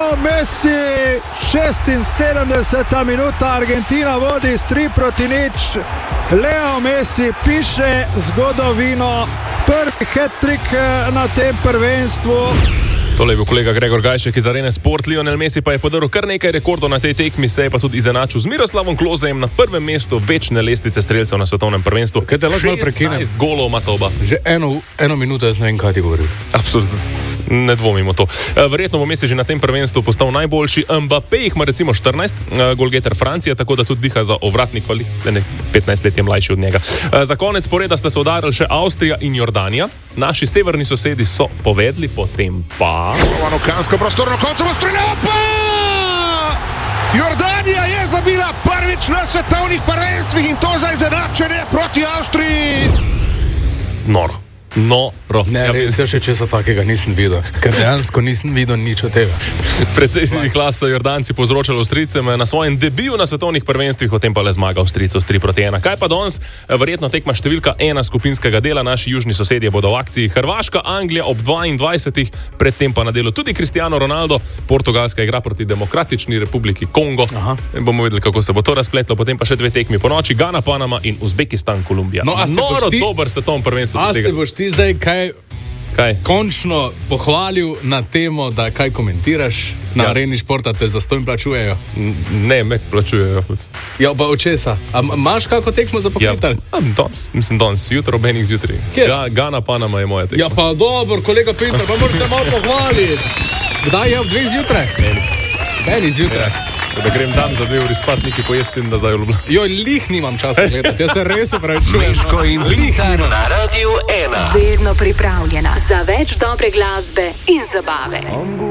Leo Messi, 76. minuta, Argentina vodi s 3-0. Leo Messi piše zgodovino, prvi hat-trick na tem prvenstvu. Tole je bil kolega Gregor Gajšek iz Arene Sport. Lionel Messi pa je podaril kar nekaj rekordov na tej tekmi, se je pa tudi izenačil z Miroslavom Klozejem na prvem mestu večne lestvice strelcev na svetovnem prvenstvu. Kaj te lahko malo prekinem? 16 golov ima Toba. Že eno minuto jaz ne vem, kaj ti govoril. Absolutno. Ne dvomimo to. Verjetno bo Messi že na tem prvenstvu postal najboljši. Mbappé jih ima recimo 14, golgeter Francije, tako da tudi diha za ovratnik, 15 let je mlajši od njega. Za konec poreda sta se udarili še Avstrija in Jordanija. Naši severni sosedi so povedli, potem pa... Kansko prostorno koncovo streljajo, pa! Jordanija je zabila prvič na svetovnih prvenstvih in to za izenačenje proti Avstriji. Noro. Ne, res, jaz še česa takega nisem videl, ker dejansko nisem videl nič od tega. Precej sivih glas so Jordanci povzročali Avstrijcem na svojem debiju na svetovnih prvenstvih, o tem pa le zmaga Avstrijcev s 3-1. Kaj pa danes? Verjetno tekma številka 1 skupinskega dela, naši južni sosedje bodo v akciji. Hrvaška, Anglija ob 22, predtem pa na delu tudi Cristiano Ronaldo. Portugalska igra proti Demokratični republiki Kongo. Bomo videli, kako se bo to razpletlo, potem pa še 2 tekmi po noči, Gana, Panama in Uzbekistan, Kolumbija. Noro dober svetovni prvenstvo. A se boš ti zdaj kaj končno pohvalil na temo, da kaj komentiraš na Areni Športa, te zastonj plačujejo? Ne, me plačujejo. Ja, pa od česa? A imaš kako tekmo za poklitar? Ja, danes, jutro, ob enih zjutraj. Gana, Panama je moja tekma. Ja, pa dobro, kolega Pintar, pa moraš se malo pohvaliti. Kdaj je ob 2 zjutraj? Meni zjutraj. Da grem dan za 2 uri spat, neki pojesti in nazaj v Ljubljano. Joj, lih nimam časa gledati, jaz se res opravičujem. Miško in Pintar na Radiu 1. Vedno pripravljena za več dobre glasbe in zabave.